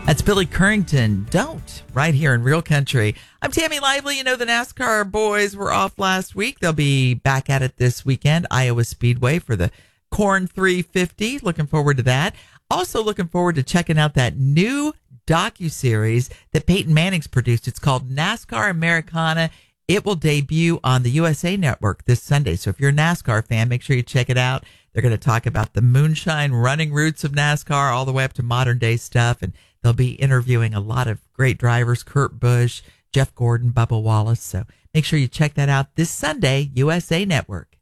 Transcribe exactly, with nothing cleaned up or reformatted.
That's Billy Currington. Don't, right here in Real Country. I'm Tammy Lively. You know, the NASCAR boys were off last week. They'll be back at it this weekend, Iowa Speedway, for the Corn three fifty. Looking forward to that. Also looking forward to checking out that new docuseries that Peyton Manning's produced. It's called NASCAR Americana. It will debut on the U S A Network this Sunday. So if you're a NASCAR fan, make sure you check it out. They're going to talk about the moonshine running roots of NASCAR all the way up to modern day stuff. And they'll be interviewing a lot of great drivers, Kurt Busch, Jeff Gordon, Bubba Wallace. So make sure you check that out this Sunday, U S A Network.